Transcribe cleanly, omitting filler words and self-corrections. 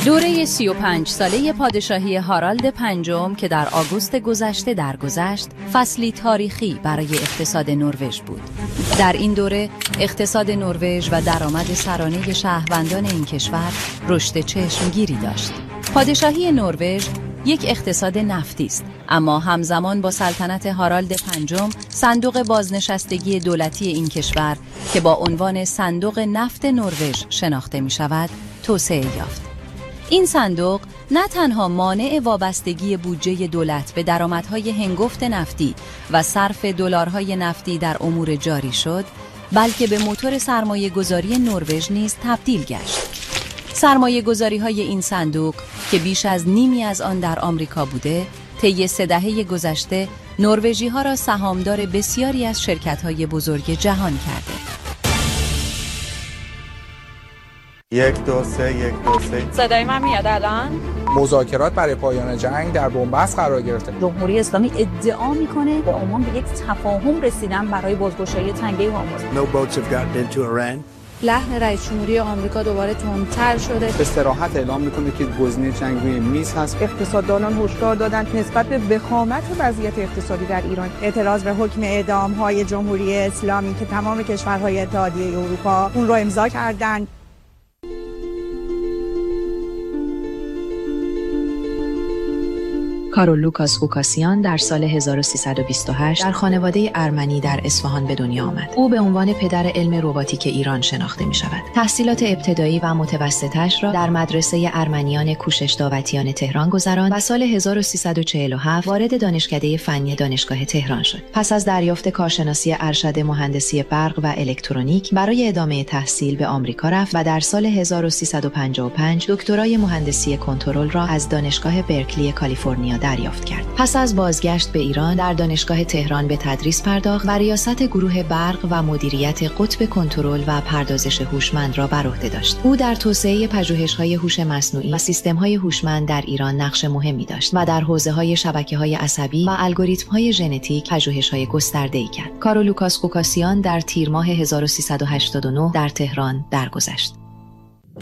دوره 35 ساله پادشاهی هارالد پنجم که در آگوست گذشته درگذشت، فصلی تاریخی برای اقتصاد نروژ بود. در این دوره اقتصاد نروژ و درآمد سرانه شهروندان این کشور رشد چشمگیری داشت. پادشاهی نروژ یک اقتصاد نفتی است، اما همزمان با سلطنت هارالد پنجم صندوق بازنشستگی دولتی این کشور که با عنوان صندوق نفت نروژ شناخته می شود توسعه یافت. این صندوق نه تنها مانع وابستگی بودجه دولت به درآمدهای هنگفت نفتی و صرف دلارهای نفتی در امور جاری شد، بلکه به موتور سرمایه‌گذاری نروژ نیز تبدیل گشت. سرمایه‌گذاری‌های این صندوق که بیش از نیمی از آن در آمریکا بوده، طی 3 دهه گذشته نروژی‌ها را سهامدار بسیاری از شرکت‌های بزرگ جهان کرده. 1 2 3 1 2 3 صدای من میاد الان؟ مذاکرات برای پایان جنگ در بنبست قرار گرفته. جمهوری اسلامی ادعا میکنه به عمان به یک تفاهم رسیدن برای بازگشایی تنگه هرمز. No boats have gotten into Iran. لحن رئیس جمهوری آمریکا دوباره تندتر شده. به صراحت اعلام میکنه که گزینه جنگ روی میز هست. اقتصاددانان هشدار دادند نسبت به وخامت وضعیت اقتصادی در ایران اعتراض به حکم اعدام‌های جمهوری اسلامی که تمام کشورهای اتحادیه اروپا اون رو امضا کردند. کارول لوکاس اوکاسیان در سال 1328 در خانواده ارمنی در اصفهان به دنیا آمد. او به عنوان پدر علم رباتیک ایران شناخته می شود. تحصیلات ابتدایی و متوسطش را در مدرسه ارمنیان کوشش داوطیان تهران گذراند و سال 1347 وارد دانشکده فنی دانشگاه تهران شد. پس از دریافت کارشناسی ارشد مهندسی برق و الکترونیک برای ادامه تحصیل به آمریکا رفت و در سال 1355 دکترای مهندسی کنترل را از دانشگاه برکلی کالیفرنیا دریافت کرد. پس از بازگشت به ایران در دانشگاه تهران به تدریس پرداخت و ریاست گروه برق و مدیریت قطب کنترل و پردازش هوشمند را بر عهده داشت. او در توسعه پژوهش‌های هوش مصنوعی و سیستم‌های هوشمند در ایران نقش مهمی داشت و در حوزه‌های شبکه‌های عصبی و الگوریتم‌های ژنتیک پژوهش‌های گسترده‌ای کرد. کارول لوکاس اوکاسیان در تیر ماه 1389 در تهران درگذشت.